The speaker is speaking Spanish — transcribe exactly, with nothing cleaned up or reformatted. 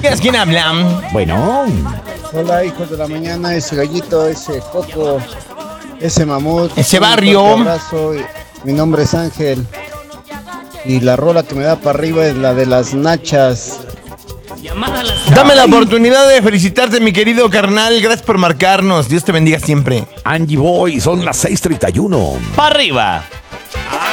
días, ¿quién habla? Bueno. Hola, hijos de la mañana, ese gallito, ese coco, ese mamut. Ese un barrio. fuerte abrazo. Mi nombre es Ángel. Y la rola que me da para arriba es la de las nachas. Dame la oportunidad de felicitarte, mi querido carnal. Gracias por marcarnos. Dios te bendiga siempre. Angie Boy, son las seis treinta y uno. ¡Pa' arriba!